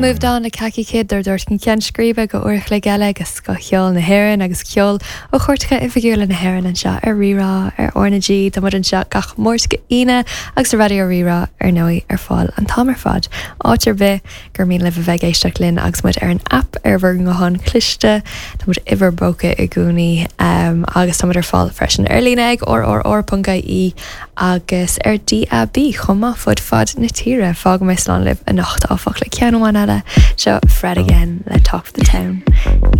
moved on na caci cid ar dúirt cin cean scríbe go uirich le geile agus go cheol na hhéireann agus ceol ó chuirtcha i bhíúla na hhéireann an seo ar rirá ar ornaG tá mud an seo gach mórs go ine agus radio ar rirá ar nói ar fáil an tamar fad. Áitir bith gur mín le bheith éisteach linn agus mud ar an app ar bhar gohan cliste tá mud iver boca i gúnaí agus tá mud ar fáil freisin ar lína ag or.gaí agus ar DAB chumá fud na tíre fág me slán libh a nacht áfach le ceanháin eile seo Fred again le Talk of the Town.